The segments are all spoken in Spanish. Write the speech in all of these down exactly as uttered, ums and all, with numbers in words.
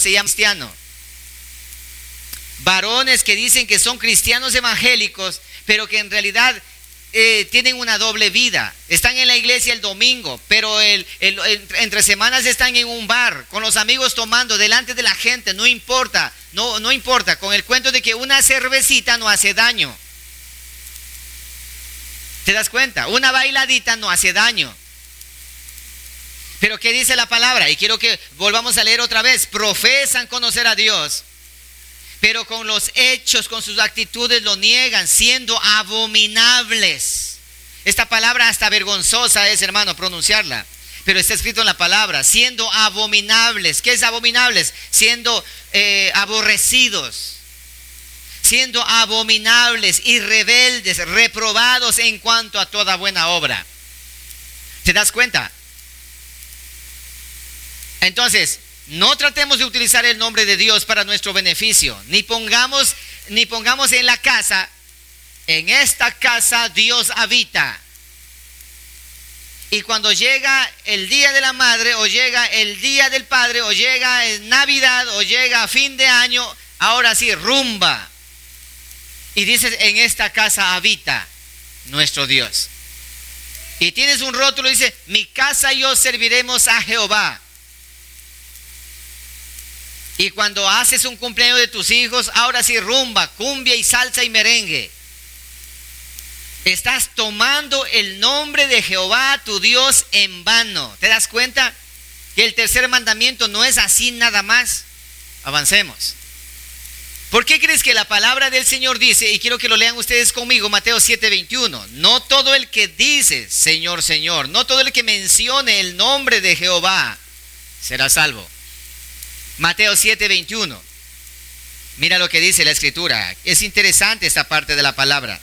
se llama cristiano. Varones que dicen que son cristianos evangélicos, pero que en realidad eh, tienen una doble vida. Están en la iglesia el domingo, pero el, el, el, entre semanas están en un bar con los amigos tomando delante de la gente. No importa, no, no importa, con el cuento de que una cervecita no hace daño. ¿Te das cuenta? Una bailadita no hace daño. Pero ¿qué dice la palabra? Y quiero que volvamos a leer otra vez. Profesan conocer a Dios, pero con los hechos, con sus actitudes lo niegan, siendo abominables. Esta palabra hasta vergonzosa es, hermano, pronunciarla, pero está escrito en la palabra, siendo abominables. ¿Qué es abominables? Siendo eh, aborrecidos, siendo abominables y rebeldes, reprobados en cuanto a toda buena obra. ¿Te das cuenta? Entonces, no tratemos de utilizar el nombre de Dios para nuestro beneficio, ni pongamos, ni pongamos en la casa, en esta casa Dios habita. Y cuando llega el día de la madre, o llega el día del padre, o llega en Navidad, o llega a fin de año, ahora sí, rumba. Y dices, en esta casa habita nuestro Dios. Y tienes un rótulo, dice, mi casa y yo serviremos a Jehová. Y cuando haces un cumpleaños de tus hijos, ahora sí rumba, cumbia y salsa y merengue. Estás tomando el nombre de Jehová tu Dios en vano. ¿Te das cuenta que el tercer mandamiento no es así nada más? Avancemos. ¿Por qué crees que la palabra del Señor dice, y quiero que lo lean ustedes conmigo, Mateo siete veintiuno, no todo el que dice Señor, Señor, no todo el que mencione el nombre de Jehová será salvo? Mateo siete veintiuno. Mira lo que dice la escritura. Es interesante esta parte de la palabra.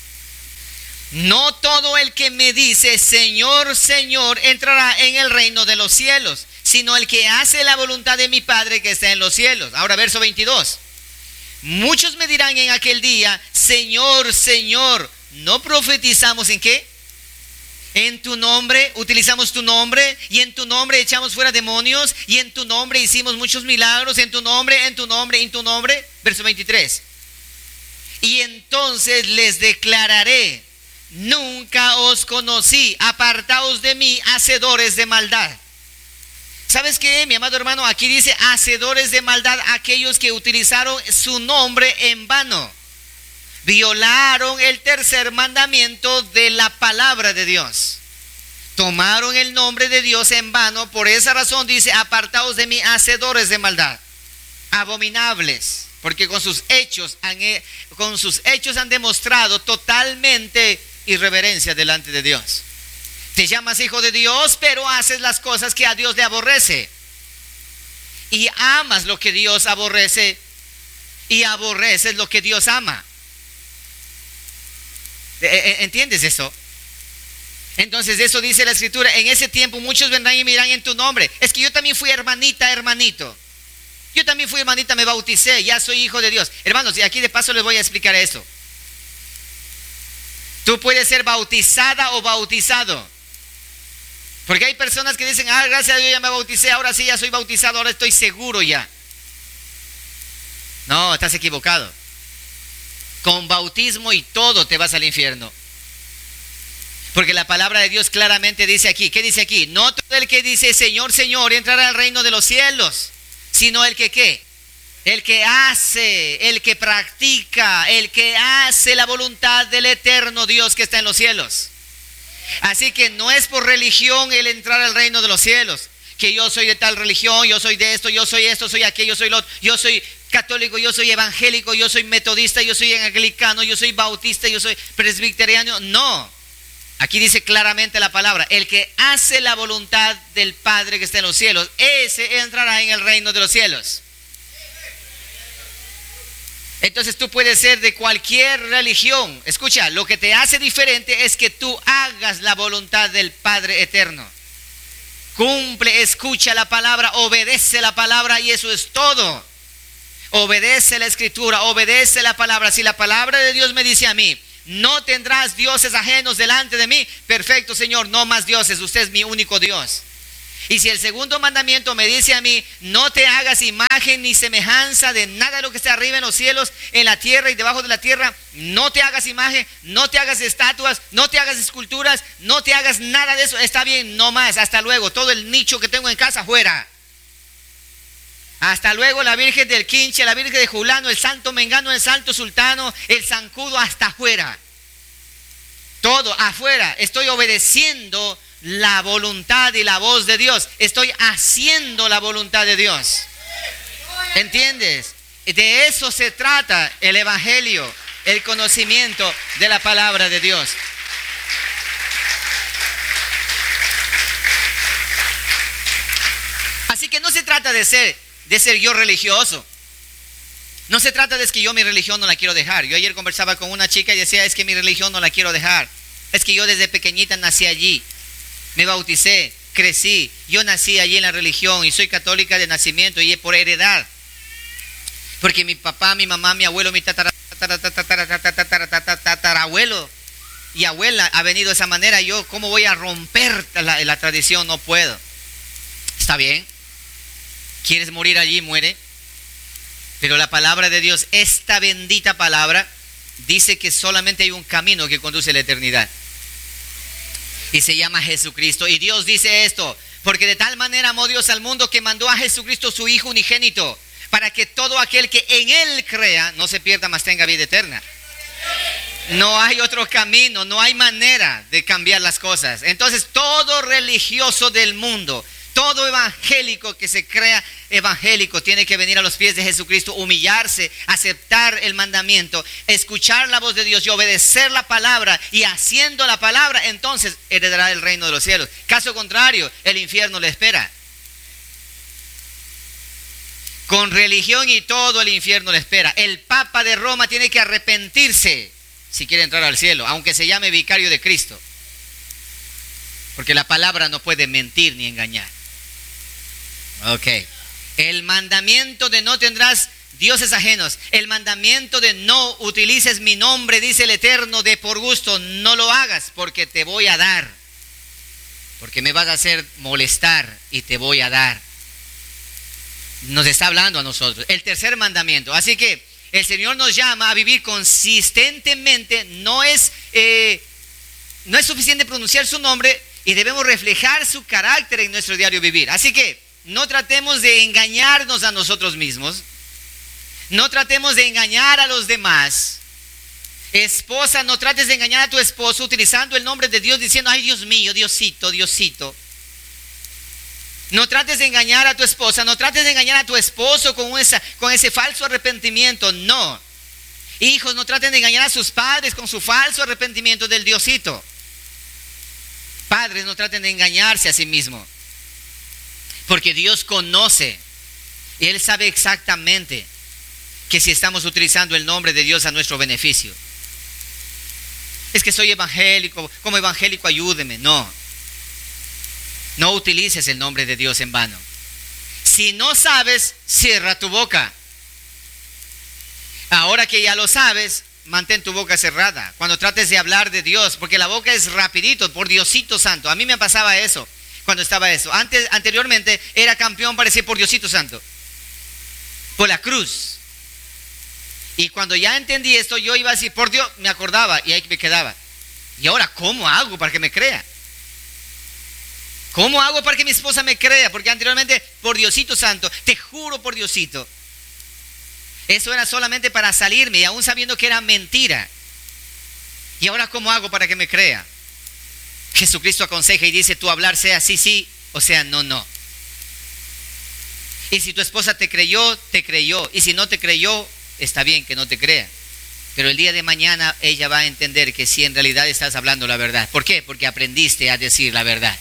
No todo el que me dice Señor, Señor entrará en el reino de los cielos, sino el que hace la voluntad de mi Padre que está en los cielos. Ahora verso veintidós. Muchos me dirán en aquel día, Señor, Señor, ¿no profetizamos en qué? En tu nombre, utilizamos tu nombre, y en tu nombre echamos fuera demonios, y en tu nombre hicimos muchos milagros, en tu nombre, en tu nombre, en tu nombre. Verso veintitrés. Y entonces les declararé, nunca os conocí, apartaos de mí, hacedores de maldad. ¿Sabes qué, mi amado hermano? Aquí dice hacedores de maldad, aquellos que utilizaron su nombre en vano. Violaron el tercer mandamiento de la palabra de Dios. Tomaron el nombre de Dios en vano. Por esa razón dice, apartaos de mí, hacedores de maldad, abominables, porque con sus hechos han, con sus hechos han demostrado totalmente irreverencia delante de Dios. Te llamas hijo de Dios, pero haces las cosas que a Dios le aborrece, y amas lo que Dios aborrece, y aborreces lo que Dios ama. ¿Entiendes eso? Entonces eso dice la escritura. En ese tiempo muchos vendrán y me dirán en tu nombre, es que yo también fui hermanita, hermanito, yo también fui hermanita, me bauticé, ya soy hijo de Dios. Hermanos, y aquí de paso les voy a explicar esto. Tú puedes ser bautizada o bautizado, porque hay personas que dicen, ah, gracias a Dios ya me bauticé, ahora sí ya soy bautizado, ahora estoy seguro ya. No, estás equivocado. Con bautismo y todo te vas al infierno. Porque la palabra de Dios claramente dice aquí, ¿qué dice aquí? No todo el que dice Señor, Señor entrará al reino de los cielos, sino el que ¿qué? El que hace, el que practica, el que hace la voluntad del eterno Dios que está en los cielos. Así que no es por religión el entrar al reino de los cielos, que yo soy de tal religión, yo soy de esto, yo soy esto, soy aquello, soy lo otro, yo soy católico, yo soy evangélico, yo soy metodista, yo soy anglicano, yo soy bautista, yo soy presbiteriano. No, aquí dice claramente la palabra, el que hace la voluntad del Padre que está en los cielos, ese entrará en el reino de los cielos. Entonces tú puedes ser de cualquier religión. Escucha, lo que te hace diferente es que tú hagas la voluntad del Padre eterno. Cumple, escucha la palabra, obedece la palabra, y eso es todo. Obedece la escritura, obedece la palabra. Si la palabra de Dios me dice a mí, no tendrás dioses ajenos delante de mí, perfecto, Señor, no más dioses, usted es mi único Dios. Y si el segundo mandamiento me dice a mí, no te hagas imagen ni semejanza de nada de lo que está arriba en los cielos, en la tierra y debajo de la tierra, no te hagas imagen, no te hagas estatuas, no te hagas esculturas, no te hagas nada de eso, está bien, no más, hasta luego, todo el nicho que tengo en casa, fuera. Hasta luego la Virgen del Quinche, la Virgen de Julano, el Santo Mengano, el Santo Sultano, el Zancudo, hasta afuera. Todo afuera, estoy obedeciendo la voluntad y la voz de Dios. Estoy haciendo la voluntad de Dios. ¿Entiendes? De eso se trata el evangelio, el conocimiento de la palabra de Dios. Así que no se trata de ser, de ser yo religioso. No se trata de que yo mi religión no la quiero dejar. Yo ayer conversaba con una chica y decía, es que mi religión no la quiero dejar. Es que yo desde pequeñita nací allí. Me bauticé, crecí, yo nací allí en la religión y soy católica de nacimiento y por heredad. Porque mi papá, mi mamá, mi abuelo, mi tatara, tatara, tatara, tatara, tatara, tatarabuelo y abuela ha venido de esa manera. Yo, ¿cómo voy a romper la, la tradición? No puedo. Está bien. ¿Quieres morir allí? Muere. Pero la palabra de Dios, esta bendita palabra, dice que solamente hay un camino que conduce a la eternidad. Y se llama Jesucristo. Y Dios dice esto, porque de tal manera amó Dios al mundo que mandó a Jesucristo su Hijo unigénito, para que todo aquel que en Él crea no se pierda, mas tenga vida eterna. No hay otro camino, no hay manera de cambiar las cosas. Entonces todo religioso del mundo, todo evangélico que se crea evangélico tiene que venir a los pies de Jesucristo, humillarse, aceptar el mandamiento, escuchar la voz de Dios y obedecer la palabra, y haciendo la palabra, entonces heredará el reino de los cielos. Caso contrario, el infierno le espera. Con religión y todo el infierno le espera. El Papa de Roma tiene que arrepentirse si quiere entrar al cielo, aunque se llame vicario de Cristo. Porque la palabra no puede mentir ni engañar. Ok. El mandamiento de no tendrás dioses ajenos. El mandamiento de no utilices mi nombre, dice el Eterno, de por gusto. No lo hagas porque te voy a dar. Porque me vas a hacer molestar y te voy a dar. Nos está hablando a nosotros. El tercer mandamiento. Así que el Señor nos llama a vivir consistentemente. No es, eh, no es suficiente pronunciar su nombre y debemos reflejar su carácter en nuestro diario vivir. Así que no tratemos de engañarnos a nosotros mismos. No tratemos de engañar a los demás. Esposa, no trates de engañar a tu esposo utilizando el nombre de Dios, diciendo, ay, Dios mío, Diosito, Diosito. No trates de engañar a tu esposa, no trates de engañar a tu esposo con, esa, con ese falso arrepentimiento, no. Hijos, no traten de engañar a sus padres con su falso arrepentimiento del Diosito. Padres, no traten de engañarse a sí mismos. Porque Dios conoce y Él sabe exactamente que si estamos utilizando el nombre de Dios a nuestro beneficio. Es que soy evangélico, como evangélico ayúdeme. No. No utilices el nombre de Dios en vano. Si no sabes, cierra tu boca. Ahora que ya lo sabes, mantén tu boca cerrada cuando trates de hablar de Dios, porque la boca es rapidito, por Diosito Santo. A mí me pasaba eso cuando estaba eso. Antes, anteriormente era campeón para decir por Diosito Santo, por la cruz. Y cuando ya entendí esto, yo iba a decir por Dios, me acordaba y ahí me quedaba. Y ahora, ¿cómo hago para que me crea? ¿Cómo hago para que mi esposa me crea? Porque anteriormente, por Diosito Santo, te juro por Diosito. Eso era solamente para salirme, y aún sabiendo que era mentira. Y ahora, ¿cómo hago para que me crea? Jesucristo aconseja y dice, tu hablar sea sí, sí, o sea, no, no. Y si tu esposa te creyó, te creyó. Y si no te creyó, está bien que no te crea. Pero el día de mañana ella va a entender que sí, en realidad estás hablando la verdad. ¿Por qué? Porque aprendiste a decir la verdad.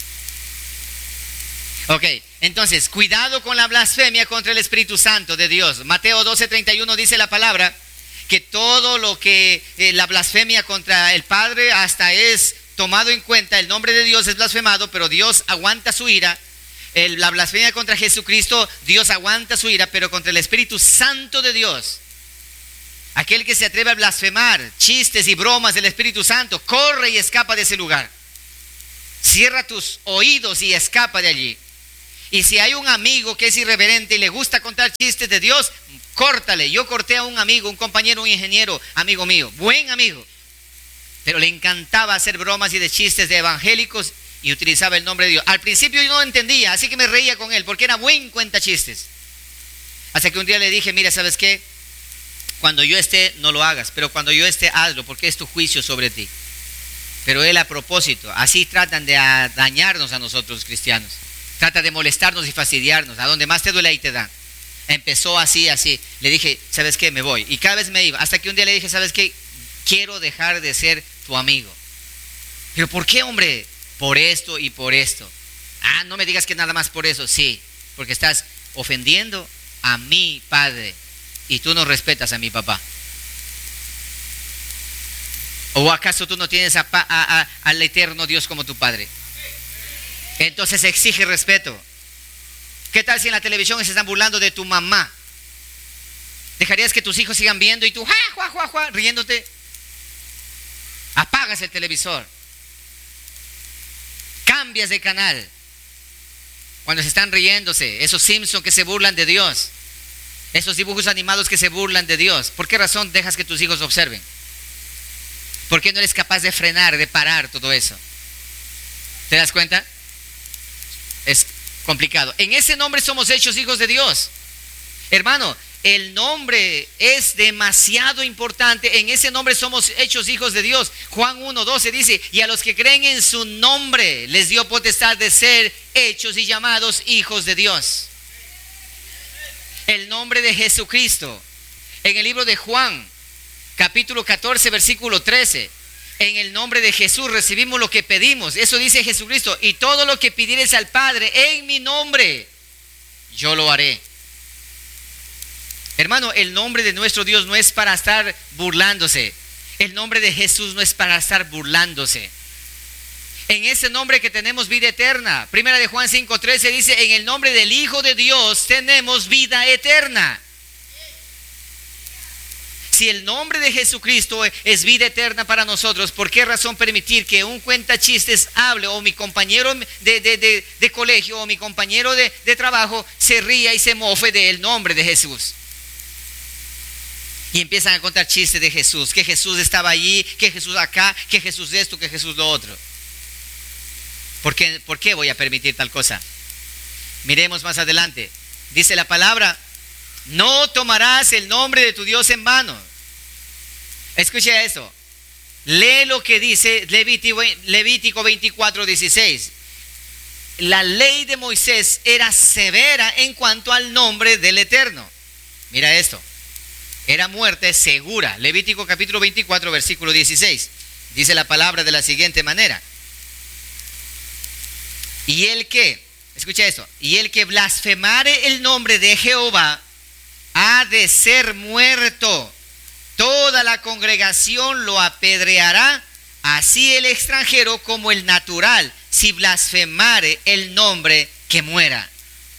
Ok, entonces, cuidado con la blasfemia contra el Espíritu Santo de Dios. Mateo doce treinta y uno dice la palabra que todo lo que eh, la blasfemia contra el Padre hasta es tomado en cuenta, el nombre de Dios es blasfemado, pero Dios aguanta su ira. El, la blasfemia contra Jesucristo, Dios aguanta su ira, pero contra el Espíritu Santo de Dios, aquel que se atreve a blasfemar chistes y bromas del Espíritu Santo, corre y escapa de ese lugar. Cierra tus oídos y escapa de allí. Y si hay un amigo que es irreverente y le gusta contar chistes de Dios, córtale. Yo corté a un amigo, un compañero, un ingeniero, amigo mío, buen amigo. Pero le encantaba hacer bromas y de chistes de evangélicos y utilizaba el nombre de Dios. Al principio yo no entendía, así que me reía con él, porque era buen cuenta chistes. Hasta que un día le dije, mira, ¿sabes qué? Cuando yo esté, no lo hagas, pero cuando yo esté, hazlo, porque es tu juicio sobre ti. Pero él a propósito, así tratan de a dañarnos a nosotros cristianos. Trata de molestarnos y fastidiarnos. A donde más te duele, ahí te dan. Empezó así, así. Le dije, ¿sabes qué? Me voy. Y cada vez me iba. Hasta que un día le dije, ¿sabes qué? Quiero dejar de ser tu amigo. ¿Pero por qué, hombre? Por esto y por esto. Ah, no me digas que nada más por eso. Sí, porque estás ofendiendo a mi padre y tú no respetas a mi papá. ¿O acaso tú no tienes a, a, a, al eterno Dios como tu padre? Entonces exige respeto. ¿Qué tal si en la televisión se están burlando de tu mamá? ¿Dejarías que tus hijos sigan viendo y tú, ja, ja, ja, ja, riéndote? Apagas el televisor. Cambias de canal. Cuando se están riéndose, esos Simpsons que se burlan de Dios, esos dibujos animados que se burlan de Dios, ¿por qué razón dejas que tus hijos observen? ¿Por qué no eres capaz de frenar, de parar todo eso? ¿Te das cuenta? Es complicado. En ese nombre somos hechos hijos de Dios. Hermano, el nombre es demasiado importante. En ese nombre somos hechos hijos de Dios. Juan uno doce dice, y a los que creen en su nombre les dio potestad de ser hechos y llamados hijos de Dios. El nombre de Jesucristo. En el libro de Juan, capítulo catorce, versículo trece. En el nombre de Jesús recibimos lo que pedimos. Eso dice Jesucristo. Y todo lo que pidieres al Padre en mi nombre, yo lo haré. Hermano, el nombre de nuestro Dios no es para estar burlándose. El nombre de Jesús no es para estar burlándose. En ese nombre que tenemos vida eterna. Primera de Juan cinco trece dice, en el nombre del Hijo de Dios tenemos vida eterna. Si el nombre de Jesucristo es vida eterna para nosotros, ¿por qué razón permitir que un cuentachistes hable, o mi compañero de, de, de, de colegio, o mi compañero de, de trabajo se ría y se mofe del nombre de Jesús? Y empiezan a contar chistes de Jesús, que Jesús estaba allí, que Jesús acá, que Jesús esto, que Jesús lo otro. ¿Por qué, ¿Por qué voy a permitir tal cosa? Miremos más adelante. Dice la palabra, no tomarás el nombre de tu Dios en vano. Escucha esto. Lee lo que dice Levítico, Levítico veinticuatro dieciséis. La ley de Moisés era severa en cuanto al nombre del Eterno. Mira esto. Era muerte segura. Levítico capítulo veinticuatro, versículo dieciséis. Dice la palabra de la siguiente manera. Y el que, escucha esto, y el que blasfemare el nombre de Jehová ha de ser muerto. Toda la congregación lo apedreará, así el extranjero como el natural, si blasfemare el nombre, que muera.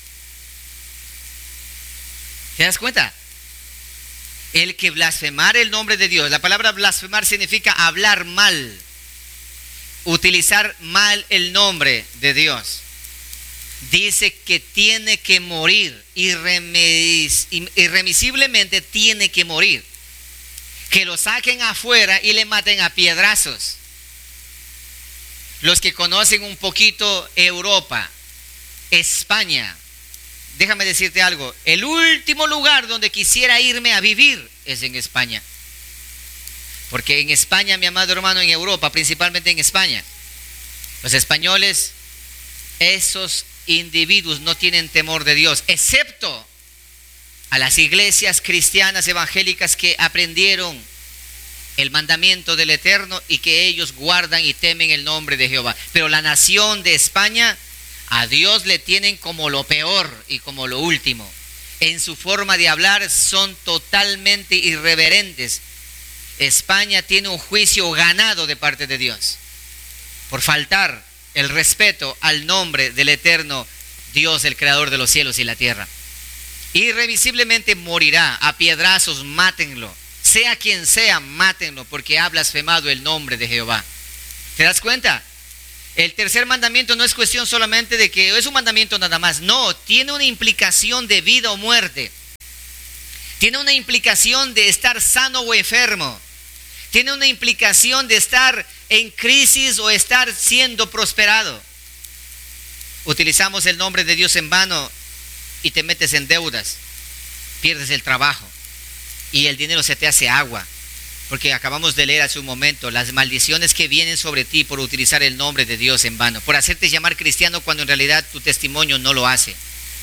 ¿Te das cuenta? El que blasfemare el nombre de Dios. La palabra blasfemar significa hablar mal, utilizar mal el nombre de Dios. Dice que tiene que morir, irremis, irremisiblemente tiene que morir. Que lo saquen afuera y le maten a piedrazos. Los que conocen un poquito Europa, España, déjame decirte algo, el último lugar donde quisiera irme a vivir es en España. Porque en España, mi amado hermano, en Europa, principalmente en España, los españoles, esos individuos no tienen temor de Dios, excepto a las iglesias cristianas evangélicas que aprendieron el mandamiento del Eterno y que ellos guardan y temen el nombre de Jehová. Pero la nación de España, a Dios le tienen como lo peor y como lo último. En su forma de hablar son totalmente irreverentes. España tiene un juicio ganado de parte de Dios por faltar el respeto al nombre del eterno Dios, el creador de los cielos y la tierra. Irrevisiblemente morirá a piedrazos, mátenlo. Sea quien sea, mátenlo, porque ha blasfemado el nombre de Jehová. ¿Te das cuenta? El tercer mandamiento no es cuestión solamente de que es un mandamiento nada más. No, tiene una implicación de vida o muerte. Tiene una implicación de estar sano o enfermo. Tiene una implicación de estar en crisis o estar siendo prosperado. Utilizamos el nombre de Dios en vano y te metes en deudas. Pierdes el trabajo y el dinero se te hace agua. Porque acabamos de leer hace un momento las maldiciones que vienen sobre ti por utilizar el nombre de Dios en vano, por hacerte llamar cristiano cuando en realidad tu testimonio no lo hace.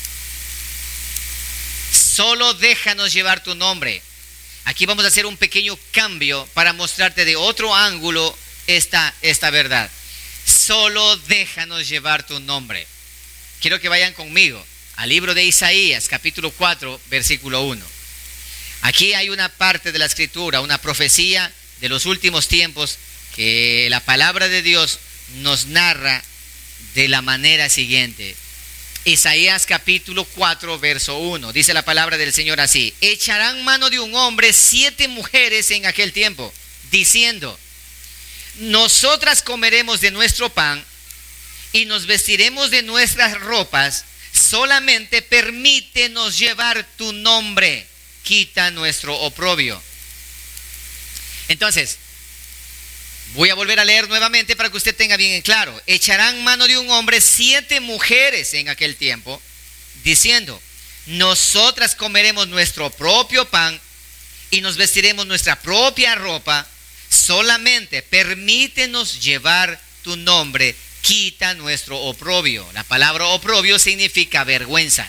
Solo déjanos llevar tu nombre. Aquí vamos a hacer un pequeño cambio para mostrarte de otro ángulo esta, esta verdad. Solo déjanos llevar tu nombre. Quiero que vayan conmigo al libro de Isaías, capítulo cuatro, versículo uno. Aquí hay una parte de la escritura, una profecía de los últimos tiempos que la palabra de Dios nos narra de la manera siguiente. Isaías capítulo cuatro, verso uno. Dice la palabra del Señor así: echarán mano de un hombre siete mujeres en aquel tiempo, diciendo: nosotras comeremos de nuestro pan y nos vestiremos de nuestras ropas, solamente permítenos llevar tu nombre. Quita nuestro oprobio. Entonces, voy a volver a leer nuevamente para que usted tenga bien en claro. Echarán mano de un hombre siete mujeres en aquel tiempo, diciendo: nosotras comeremos nuestro propio pan y nos vestiremos nuestra propia ropa, solamente permítenos llevar tu nombre, quita nuestro oprobio. La palabra oprobio significa vergüenza.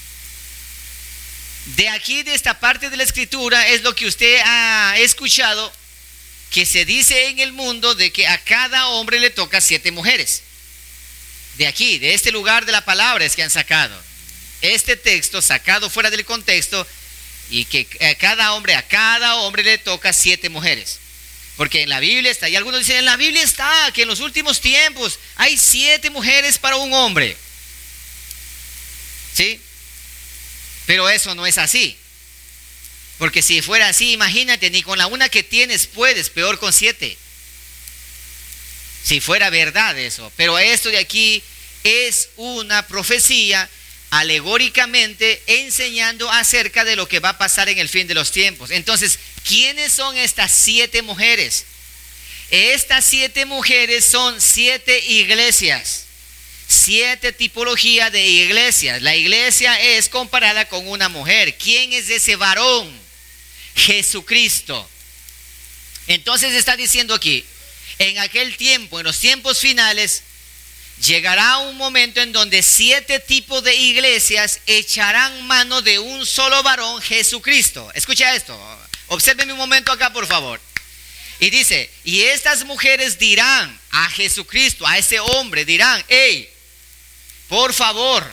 De aquí, de esta parte de la escritura, es lo que usted ha escuchado, que se dice en el mundo de que a cada hombre le toca siete mujeres. De aquí, de este lugar de la palabra es que han sacado este texto, sacado fuera del contexto, y que a cada hombre, a cada hombre le toca siete mujeres. Porque en la Biblia está, y algunos dicen, en la Biblia está que en los últimos tiempos hay siete mujeres para un hombre. ¿Sí? Pero eso no es así. Porque si fuera así, imagínate, ni con la una que tienes puedes, peor con siete. Si fuera verdad eso. Pero esto de aquí es una profecía alegóricamente enseñando acerca de lo que va a pasar en el fin de los tiempos. Entonces, ¿quiénes son estas siete mujeres? Estas siete mujeres son siete iglesias. Siete tipologías de iglesias. La iglesia es comparada con una mujer. ¿Quién es ese varón? Jesucristo. Entonces está diciendo aquí, en aquel tiempo, en los tiempos finales, llegará un momento en donde siete tipos de iglesias echarán mano de un solo varón, Jesucristo. Escucha esto, obsérveme un momento acá, por favor. Y dice, y estas mujeres dirán a Jesucristo, a ese hombre, dirán: hey, por favor,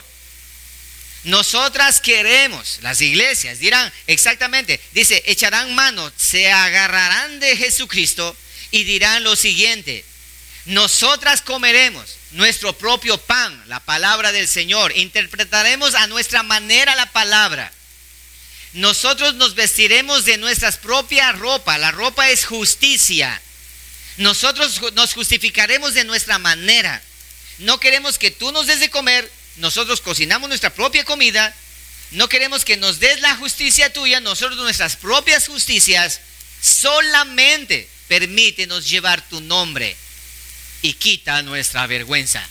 nosotras queremos, las iglesias dirán exactamente, dice, echarán mano, se agarrarán de Jesucristo y dirán lo siguiente: nosotras comeremos nuestro propio pan, la palabra del Señor, interpretaremos a nuestra manera la palabra. Nosotros nos vestiremos de nuestras propias ropas, la ropa es justicia. Nosotros nos justificaremos de nuestra manera. No queremos que tú nos des de comer, nosotros cocinamos nuestra propia comida. No queremos que nos des la justicia tuya, nosotros nuestras propias justicias. Solamente permítenos llevar tu nombre y quita nuestra vergüenza.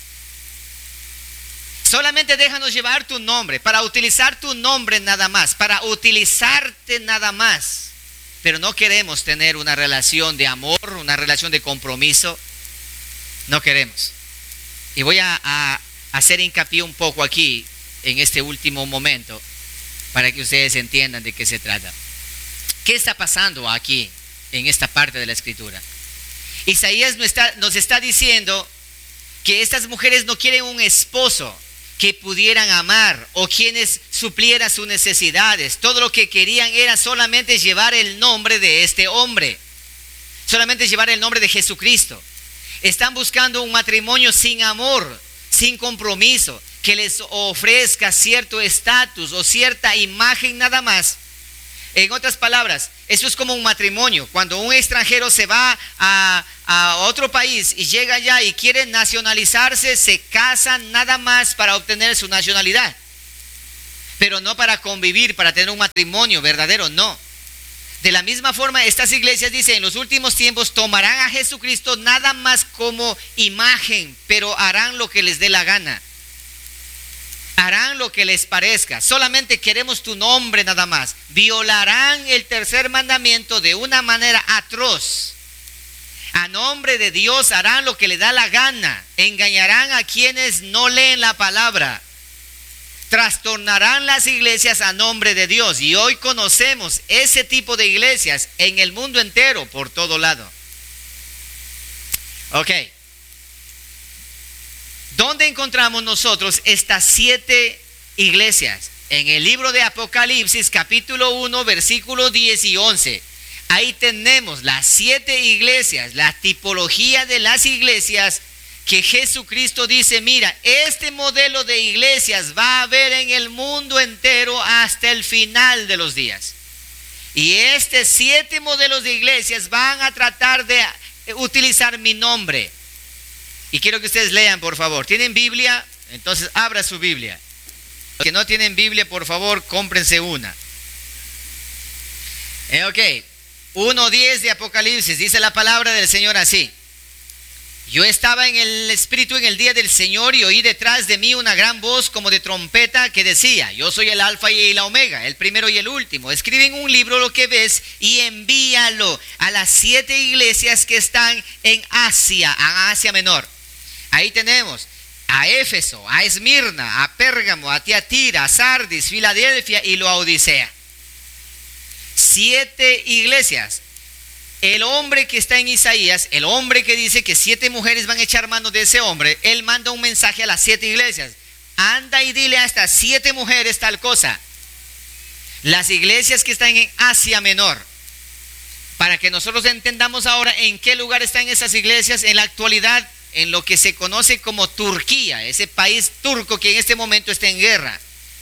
Solamente déjanos llevar tu nombre, para utilizar tu nombre nada más, para utilizarte nada más. Pero no queremos tener una relación de amor, una relación de compromiso. No queremos. Y voy a, a hacer hincapié un poco aquí, en este último momento, para que ustedes entiendan de qué se trata. ¿Qué está pasando aquí, en esta parte de la escritura? Isaías nos está, nos está diciendo que estas mujeres no quieren un esposo que pudieran amar o quienes suplieran sus necesidades. Todo lo que querían era solamente llevar el nombre de este hombre, solamente llevar el nombre de Jesucristo. Están buscando un matrimonio sin amor, sin compromiso, que les ofrezca cierto estatus o cierta imagen nada más. En otras palabras, Eso es como un matrimonio. Cuando un extranjero se va a, a otro país y llega allá y quiere nacionalizarse, se casan nada más para obtener su nacionalidad. Pero no para convivir, para tener un matrimonio verdadero, no. De la misma forma, estas iglesias dicen, en los últimos tiempos tomarán a Jesucristo nada más como imagen, pero harán lo que les dé la gana. Harán lo que les parezca. Solamente queremos tu nombre nada más. Violarán el tercer mandamiento de una manera atroz. A nombre de Dios harán lo que les da la gana. Engañarán a quienes no leen la palabra. Trastornarán las iglesias a nombre de Dios. Y hoy conocemos ese tipo de iglesias en el mundo entero, por todo lado. Ok. ¿Dónde encontramos nosotros estas siete iglesias? En el libro de Apocalipsis, capítulo uno, versículos diez y once. Ahí tenemos las siete iglesias, la tipología de las iglesias que Jesucristo dice, mira, este modelo de iglesias va a haber en el mundo entero hasta el final de los días. Y estos siete modelos de iglesias van a tratar de utilizar mi nombre. Y quiero que ustedes lean, por favor. ¿Tienen Biblia? Entonces abra su Biblia. Los que no tienen Biblia, por favor, cómprense una. Eh, ok. uno diez de Apocalipsis. Dice la palabra del Señor así. Yo estaba en el Espíritu en el día del Señor y oí detrás de mí una gran voz como de trompeta que decía, yo soy el Alfa y el Omega, el primero y el último. Escribe en un libro lo que ves y envíalo a las siete iglesias que están en Asia, a Asia Menor. Ahí tenemos a Éfeso, a Esmirna, a Pérgamo, a Tiatira, a Sardis, Filadelfia y Laodicea. Siete iglesias. El hombre que está en Isaías, el hombre que dice que siete mujeres van a echar mano de ese hombre, él manda un mensaje a las siete iglesias. Anda y dile a estas siete mujeres tal cosa. Las iglesias que están en Asia Menor. Para que nosotros entendamos ahora en qué lugar están esas iglesias en la actualidad, en lo que se conoce como Turquía, ese país turco que en este momento está en guerra.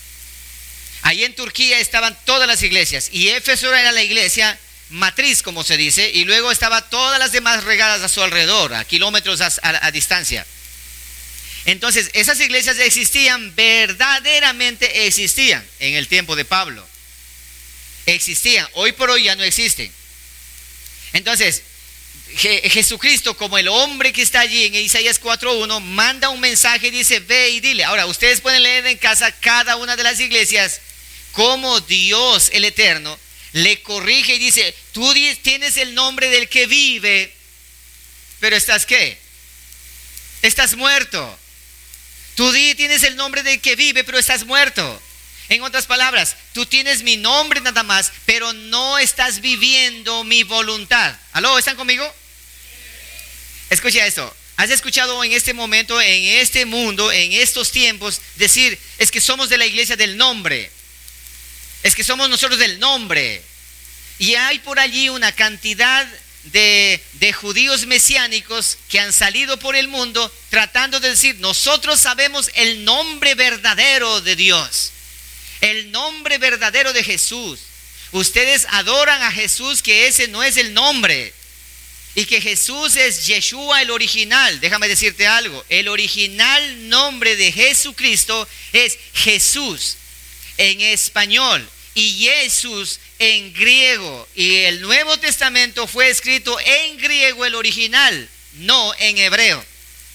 Allí en Turquía estaban todas las iglesias y Éfeso era la iglesia matriz, como se dice, y luego estaban todas las demás regadas a su alrededor, a kilómetros a, a, a distancia. Entonces, esas iglesias existían, verdaderamente existían en el tiempo de Pablo. Existían, hoy por hoy ya no existen. Entonces, Je- Jesucristo, como el hombre que está allí en Isaías cuatro uno, manda un mensaje y dice, ve y dile. Ahora, ustedes pueden leer en casa cada una de las iglesias cómo Dios, el Eterno, le corrige y dice, tú tienes el nombre del que vive, pero estás ¿qué? Estás muerto. Tú tienes el nombre del que vive, pero estás muerto. En otras palabras, tú tienes mi nombre nada más, pero no estás viviendo mi voluntad. ¿Aló? ¿Están conmigo? Escucha esto. ¿Has escuchado en este momento, en este mundo, en estos tiempos, decir, es que somos de la iglesia del nombre? Es que somos nosotros del nombre. Y hay por allí una cantidad de, de judíos mesiánicos que han salido por el mundo tratando de decir, nosotros sabemos el nombre verdadero de Dios. El nombre verdadero de Jesús. Ustedes adoran a Jesús, que ese no es el nombre. Y que Jesús es Yeshua el original. Déjame decirte algo. El original nombre de Jesucristo es Jesús en español y Jesús en griego. Y el Nuevo Testamento fue escrito en griego, el original, no en hebreo.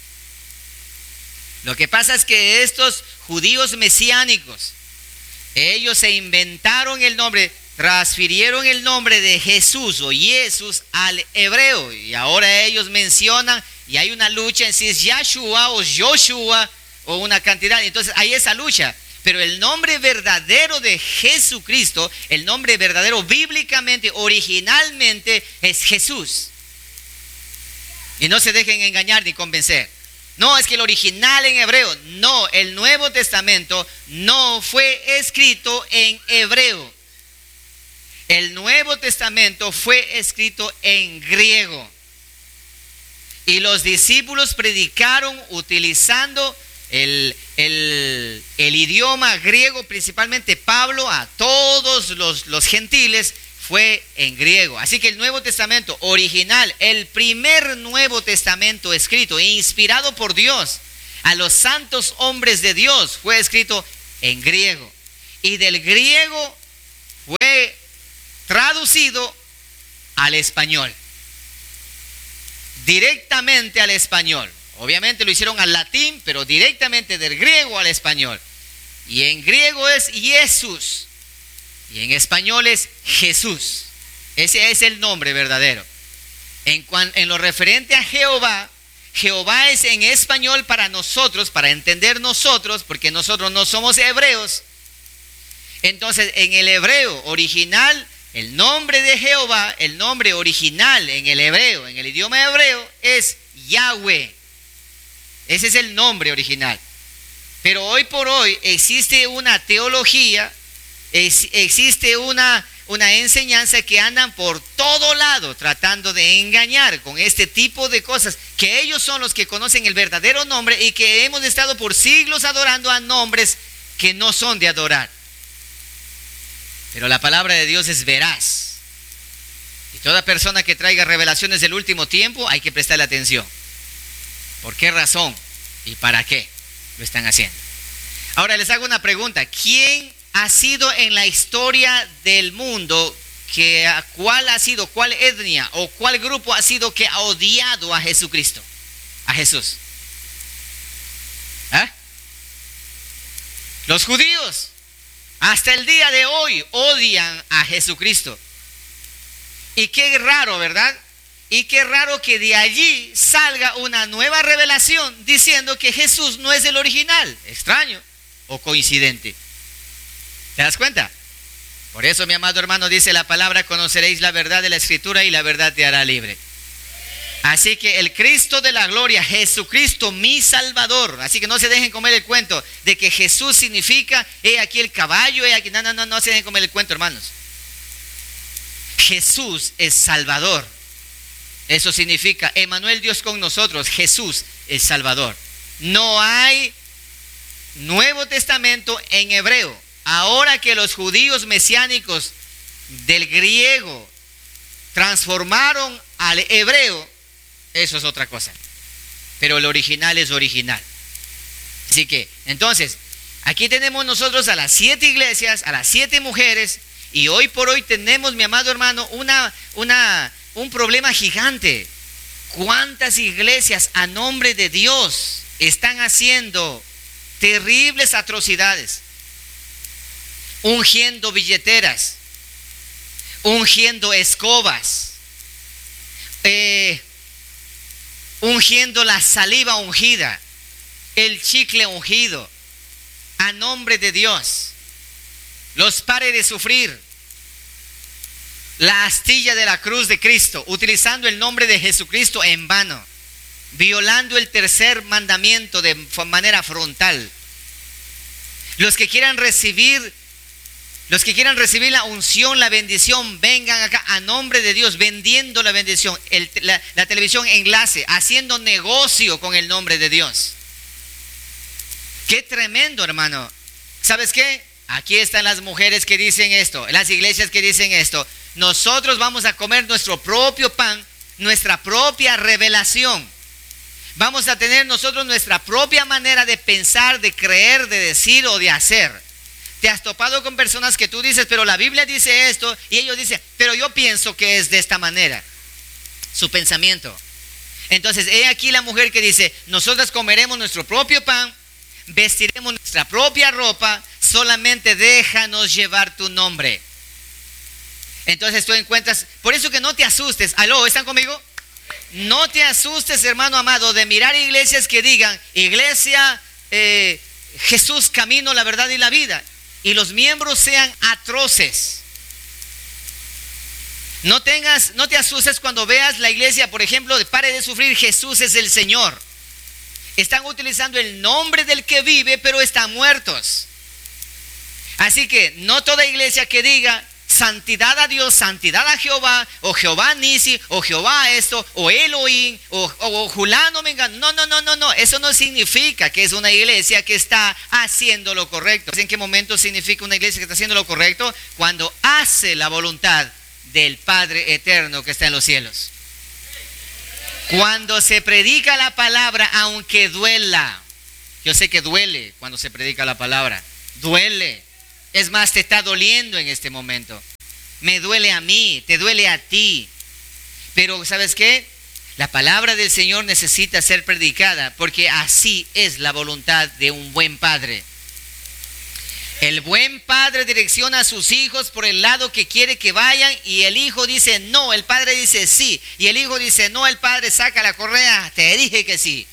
Lo que pasa es que estos judíos mesiánicos, ellos se inventaron el nombre, transfirieron el nombre de Jesús o Jesús al hebreo. Y ahora ellos mencionan, y hay una lucha en si es Yahshua o Joshua o una cantidad. Entonces hay esa lucha. Pero el nombre verdadero de Jesucristo, el nombre verdadero bíblicamente, originalmente, es Jesús. Y no se dejen engañar ni convencer. No, es que el original en hebreo. No, el Nuevo Testamento no fue escrito en hebreo. El Nuevo Testamento fue escrito en griego. Y los discípulos predicaron utilizando el, el, el idioma griego, principalmente Pablo, a todos los, los gentiles. fue en griego. Así que el Nuevo Testamento original, el primer Nuevo Testamento escrito, inspirado por Dios, a los santos hombres de Dios, fue escrito en griego. Y del griego fue traducido al español. Directamente al español. Obviamente lo hicieron al latín, pero directamente del griego al español. Y en griego es Jesús. Y en español es Jesús. Ese es el nombre verdadero. En, cuan, en lo referente a Jehová, Jehová es en español para nosotros, para entender nosotros, porque nosotros no somos hebreos. Entonces, en el hebreo original, el nombre de Jehová, el nombre original en el hebreo, en el idioma hebreo, es Yahweh. Ese es el nombre original. Pero hoy por hoy existe una teología, es, existe una, una enseñanza que andan por todo lado tratando de engañar con este tipo de cosas, que ellos son los que conocen el verdadero nombre y que hemos estado por siglos adorando a nombres que no son de adorar. Pero la palabra de Dios es veraz. Y toda persona que traiga revelaciones del último tiempo hay que prestarle atención. ¿Por qué razón y para qué lo están haciendo? Ahora les hago una pregunta. ¿Quién ha sido en la historia del mundo, que, cuál ha sido, cuál etnia o cuál grupo ha sido que ha odiado a Jesucristo, a Jesús? ¿Eh? Los judíos. Hasta el día de hoy odian a Jesucristo. Y qué raro, ¿verdad? Y qué raro que de allí salga una nueva revelación diciendo que Jesús no es el original. Extraño o coincidente. ¿Te das cuenta? Por eso, mi amado hermano, dice la palabra: conoceréis la verdad de la Escritura y la verdad te hará libre. Así que el Cristo de la gloria, Jesucristo mi Salvador. Así que no se dejen comer el cuento de que Jesús significa, he aquí el caballo, he aquí. No, no, no, no se dejen comer el cuento, hermanos. Jesús es Salvador. Eso significa Emmanuel, Dios con nosotros. Jesús es Salvador. No hay Nuevo Testamento en hebreo. Ahora que los judíos mesiánicos del griego transformaron al hebreo, eso es otra cosa. Pero el original es original. Así que, entonces, aquí tenemos nosotros a las siete iglesias, a las siete mujeres, y hoy por hoy tenemos, mi amado hermano, una, una, un problema gigante. ¿Cuántas iglesias a nombre de Dios están haciendo terribles atrocidades? Ungiendo billeteras, ungiendo escobas, eh, ungiendo la saliva ungida, el chicle ungido, a nombre de Dios. Los pare de sufrir. La astilla de la cruz de Cristo, utilizando el nombre de Jesucristo en vano, violando el tercer mandamiento de manera frontal. Los que quieran recibir Los que quieran recibir la unción, la bendición, vengan acá a nombre de Dios, vendiendo la bendición, el, la, la televisión enlace, haciendo negocio con el nombre de Dios. Qué tremendo, hermano. ¿Sabes qué? Aquí están las mujeres que dicen esto, las iglesias que dicen esto. Nosotros vamos a comer nuestro propio pan, nuestra propia revelación. Vamos a tener nosotros nuestra propia manera de pensar, de creer, de decir o de hacer. Te has topado con personas que tú dices, pero la Biblia dice esto, y ellos dicen, pero yo pienso que es de esta manera. Su pensamiento. Entonces, he aquí la mujer que dice, nosotras comeremos nuestro propio pan, vestiremos nuestra propia ropa, solamente déjanos llevar tu nombre. Entonces tú encuentras, por eso que no te asustes. ¿Aló? ¿Están conmigo? No te asustes, hermano amado, de mirar iglesias que digan, iglesia, eh, Jesús, camino, la verdad y la vida, y los miembros sean atroces. No tengas, no te asustes cuando veas la iglesia, por ejemplo, de pare de sufrir, Jesús es el Señor. Están utilizando el nombre del que vive, pero están muertos. Así que no toda iglesia que diga santidad a Dios, santidad a Jehová, o Jehová Nisi, o Jehová esto, o Elohim, o, o, o Julano venga. No, no, no, no, no. Eso no significa que es una iglesia que está haciendo lo correcto. ¿En qué momento significa una iglesia que está haciendo lo correcto? Cuando hace la voluntad del Padre eterno que está en los cielos. Cuando se predica la palabra, aunque duela, yo sé que duele cuando se predica la palabra, duele. Es más, te está doliendo en este momento. Me duele a mí, te duele a ti. Pero ¿sabes qué? La palabra del Señor necesita ser predicada porque así es la voluntad de un buen padre. El buen padre direcciona a sus hijos por el lado que quiere que vayan y el hijo dice no, el padre dice sí. Y el hijo dice no, el padre saca la correa, te dije que sí.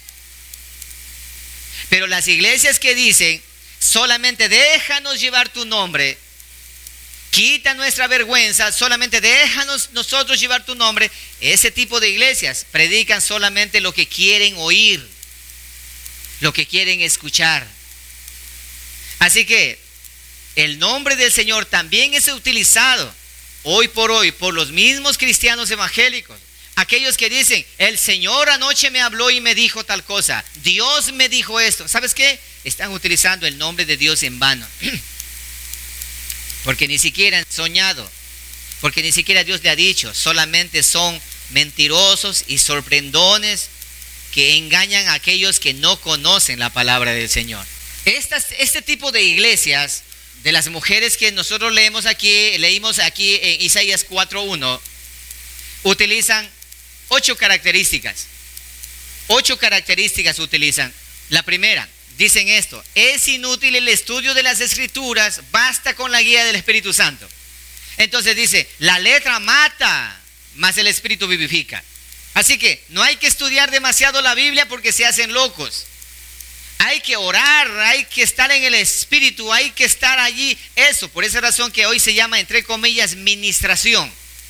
Pero las iglesias que dicen solamente déjanos llevar tu nombre, quita nuestra vergüenza, solamente déjanos nosotros llevar tu nombre, ese tipo de iglesias predican solamente lo que quieren oír, lo que quieren escuchar. Así que el nombre del Señor también es utilizado hoy por hoy por los mismos cristianos evangélicos. Aquellos que dicen, el Señor anoche me habló y me dijo tal cosa. Dios me dijo esto. ¿Sabes qué? Están utilizando el nombre de Dios en vano. Porque ni siquiera han soñado. Porque ni siquiera Dios le ha dicho. Solamente son mentirosos y sorprendones que engañan a aquellos que no conocen la palabra del Señor. Estas, este tipo de iglesias, de las mujeres que nosotros leemos aquí, leímos aquí en Isaías cuatro uno, utilizan ocho características. Ocho características utilizan. La primera, dicen esto: es inútil el estudio de las Escrituras, basta con la guía del Espíritu Santo. Entonces dice, la letra mata, mas el Espíritu vivifica. Así que no hay que estudiar demasiado la Biblia porque se hacen locos. Hay que orar, hay que estar en el Espíritu, hay que estar allí. Eso, por esa razón que hoy se llama, entre comillas, ministración.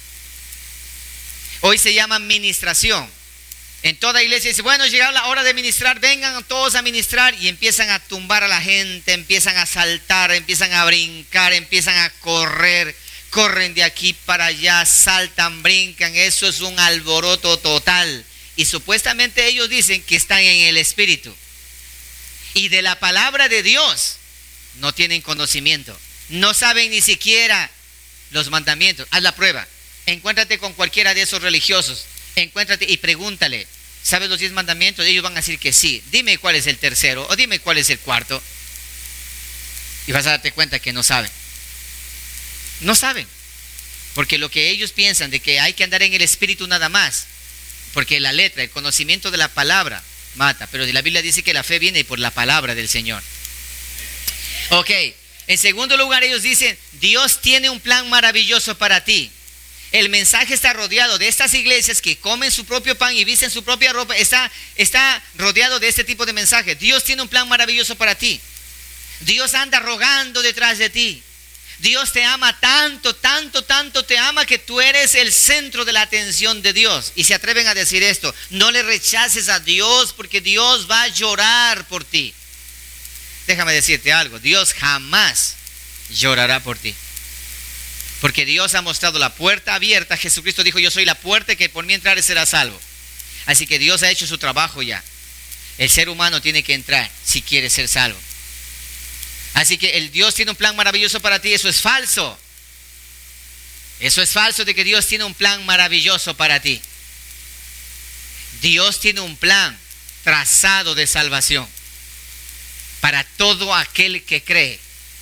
Hoy se llama ministración. En toda iglesia dice, bueno, llegó la hora de ministrar, vengan todos a ministrar, y empiezan a tumbar a la gente, empiezan a saltar, empiezan a brincar, empiezan a correr, corren de aquí para allá, saltan, brincan. Eso es un alboroto total. Y supuestamente ellos dicen que están en el Espíritu. Y de la palabra de Dios no tienen conocimiento. No saben ni siquiera los mandamientos. Haz la prueba. Encuéntrate con cualquiera de esos religiosos. Encuéntrate y pregúntale, ¿sabes los diez mandamientos? Ellos van a decir que sí. Dime cuál es el tercero o dime cuál es el cuarto. Y vas a darte cuenta que no saben. No saben. Porque lo que ellos piensan de que hay que andar en el Espíritu nada más. Porque la letra, el conocimiento de la palabra mata, pero la Biblia dice que la fe viene por la palabra del Señor. Ok, en segundo lugar ellos dicen, Dios tiene un plan maravilloso para ti. El mensaje está rodeado de estas iglesias que comen su propio pan y visten su propia ropa. Está, está rodeado de este tipo de mensaje. Dios tiene un plan maravilloso para ti. Dios anda rogando detrás de ti. Dios te ama tanto, tanto, tanto te ama que tú eres el centro de la atención de Dios. Y se atreven a decir esto: no le rechaces a Dios porque Dios va a llorar por ti. Déjame decirte algo, Dios jamás llorará por ti. Porque Dios ha mostrado la puerta abierta. Jesucristo dijo, yo soy la puerta, que por mí entrar será salvo. Así que Dios ha hecho su trabajo ya. El ser humano tiene que entrar si quiere ser salvo. Así que el Dios tiene un plan maravilloso para ti, eso es falso. Eso es falso de que Dios tiene un plan maravilloso para ti. Dios tiene un plan trazado de salvación para todo aquel que cree.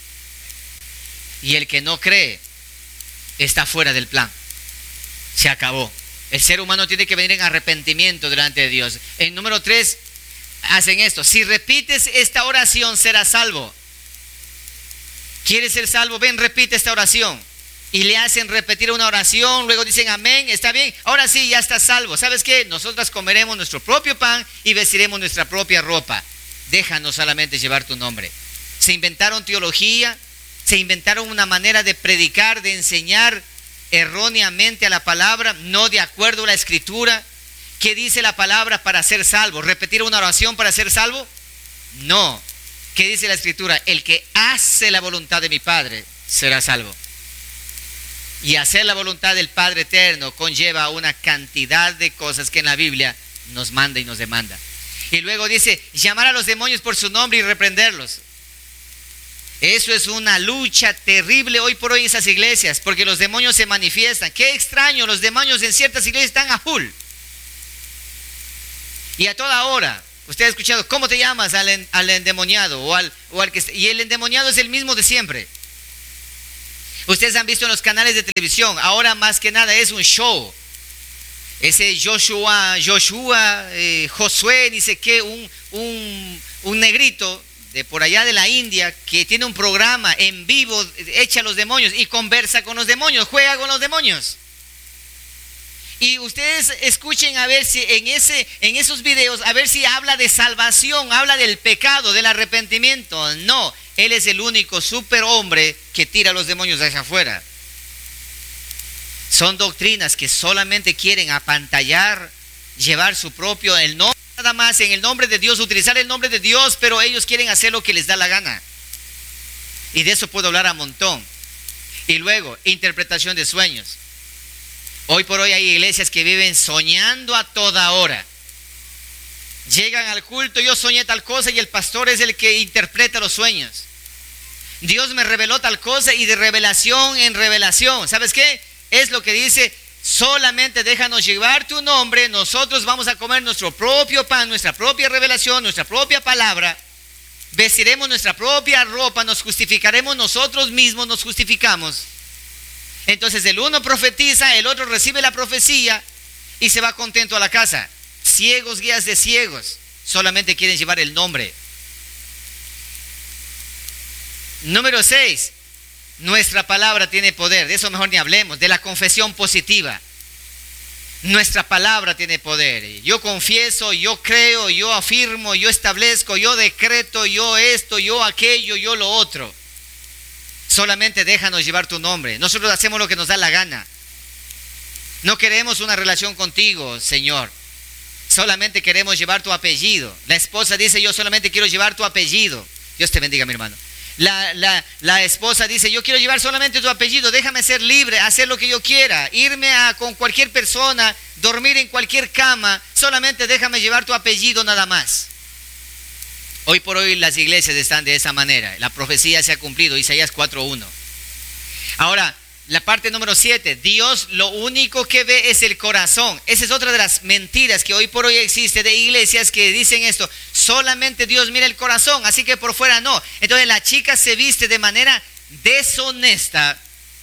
Y el que no cree está fuera del plan. Se acabó. El ser humano tiene que venir en arrepentimiento delante de Dios. En número tres, hacen esto: si repites esta oración serás salvo. ¿Quieres ser salvo? Ven, repite esta oración. Y le hacen repetir una oración, luego dicen amén, está bien, ahora sí, ya estás salvo. ¿Sabes qué? Nosotras comeremos nuestro propio pan y vestiremos nuestra propia ropa. Déjanos solamente llevar tu nombre. Se inventaron teología, se inventaron una manera de predicar, de enseñar erróneamente a la palabra, no de acuerdo a la Escritura. ¿Qué dice la palabra para ser salvo? ¿Repetir una oración para ser salvo? No. ¿Qué dice la Escritura? El que hace la voluntad de mi Padre será salvo. Y hacer la voluntad del Padre eterno conlleva una cantidad de cosas que en la Biblia nos manda y nos demanda. Y luego dice, llamar a los demonios por su nombre y reprenderlos. Eso es una lucha terrible hoy por hoy en esas iglesias, porque los demonios se manifiestan. Qué extraño, los demonios en ciertas iglesias están a full. Y a toda hora. Usted ha escuchado, ¿cómo te llamas al, en, al endemoniado? O al, o al que, y el endemoniado es el mismo de siempre. Ustedes han visto en los canales de televisión, ahora más que nada es un show. Ese Joshua, Joshua, eh, Josué, ni sé qué, un, un, un negrito de por allá de la India que tiene un programa en vivo, echa a los demonios y conversa con los demonios, juega con los demonios. Y ustedes escuchen a ver si en, ese, en esos videos, a ver si habla de salvación, habla del pecado, del arrepentimiento. No, él es el único superhombre que tira a los demonios hacia afuera. Son doctrinas que solamente quieren apantallar, llevar su propio, el nombre nada más, en el nombre de Dios, utilizar el nombre de Dios, pero ellos quieren hacer lo que les da la gana. Y de eso puedo hablar a montón. Y luego, interpretación de sueños. Hoy por hoy hay iglesias que viven soñando a toda hora. Llegan al culto, yo soñé tal cosa y el pastor es el que interpreta los sueños. Dios me reveló tal cosa y de revelación en revelación. ¿Sabes qué? Es lo que dice, solamente déjanos llevar tu nombre, nosotros vamos a comer nuestro propio pan, nuestra propia revelación, nuestra propia palabra. Vestiremos nuestra propia ropa, nos justificaremos nosotros mismos, nos justificamos. Entonces el uno profetiza, el otro recibe la profecía y se va contento a la casa. Ciegos, guías de ciegos, solamente quieren llevar el nombre. Número seis, nuestra palabra tiene poder. De eso mejor ni hablemos, de la confesión positiva. Nuestra palabra tiene poder. Yo confieso, yo creo, yo afirmo, yo establezco, yo decreto, yo esto, yo aquello, yo lo otro. Solamente déjanos llevar tu nombre. Nosotros hacemos lo que nos da la gana. No queremos una relación contigo, Señor. Solamente queremos llevar tu apellido. La esposa dice, yo solamente quiero llevar tu apellido. Dios te bendiga, mi hermano. La, la, la esposa dice, yo quiero llevar solamente tu apellido. Déjame ser libre, hacer lo que yo quiera. Irme a, con cualquier persona, dormir en cualquier cama. Solamente déjame llevar tu apellido nada más. Hoy por hoy las iglesias están de esa manera. La profecía se ha cumplido, Isaías cuatro uno. Ahora, la parte número siete. Dios lo único que ve es el corazón. Esa es otra de las mentiras que hoy por hoy existe de iglesias que dicen esto. Solamente Dios mira el corazón, así que por fuera no. Entonces la chica se viste de manera deshonesta.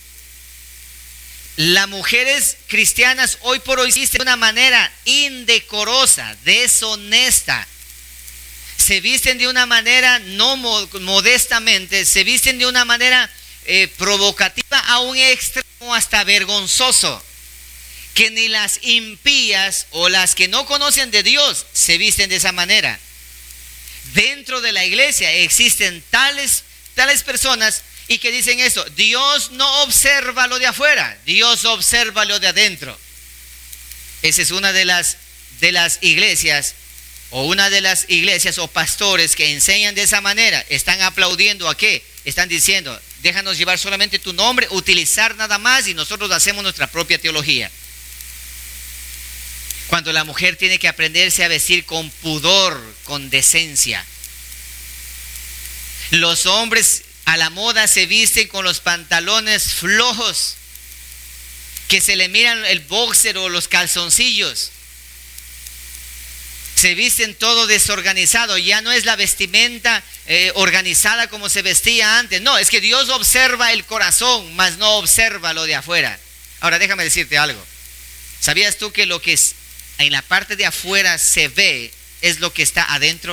Las mujeres cristianas hoy por hoy se visten de una manera indecorosa, deshonesta. Se visten de una manera no modestamente, se visten de una manera eh, provocativa a un extremo hasta vergonzoso, que ni las impías o las que no conocen de Dios se visten de esa manera. Dentro de la iglesia existen tales, tales personas y que dicen esto, Dios no observa lo de afuera, Dios observa lo de adentro. Esa es una de las, de las iglesias o una de las iglesias o pastores que enseñan de esa manera. Están aplaudiendo a qué, están diciendo, déjanos llevar solamente tu nombre, utilizar nada más y nosotros hacemos nuestra propia teología. Cuando la mujer tiene que aprenderse a vestir con pudor, con decencia. Los hombres a la moda se visten con los pantalones flojos, que se le miran el boxer o los calzoncillos. Se visten todo desorganizado, ya no es la vestimenta eh, organizada como se vestía antes. No, es que Dios observa el corazón, mas no observa lo de afuera. Ahora déjame decirte algo. ¿Sabías tú que lo que es en la parte de afuera se ve es lo que está adentro?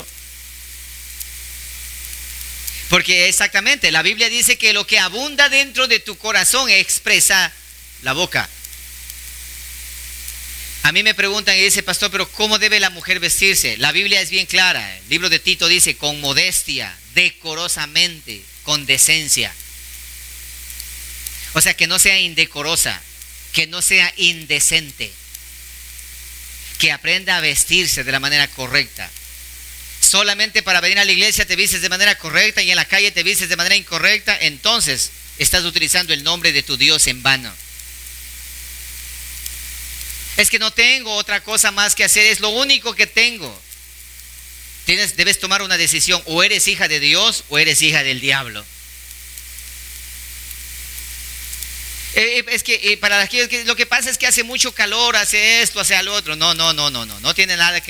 Porque exactamente, la Biblia dice que lo que abunda dentro de tu corazón expresa la boca. A mí me preguntan y dice, pastor, pero ¿cómo debe la mujer vestirse? La Biblia es bien clara. El libro de Tito dice, con modestia, decorosamente, con decencia. O sea, que no sea indecorosa, que no sea indecente. Que aprenda a vestirse de la manera correcta. Solamente para venir a la iglesia te vistes de manera correcta y en la calle te vistes de manera incorrecta, entonces estás utilizando el nombre de tu Dios en vano. Es que no tengo otra cosa más que hacer, es lo único que tengo. Tienes, debes tomar una decisión, o eres hija de Dios o eres hija del diablo. Eh, es que eh, para aquellos que lo que pasa es que hace mucho calor, hace esto, hace lo otro. No, no, no, no, no, no tiene nada que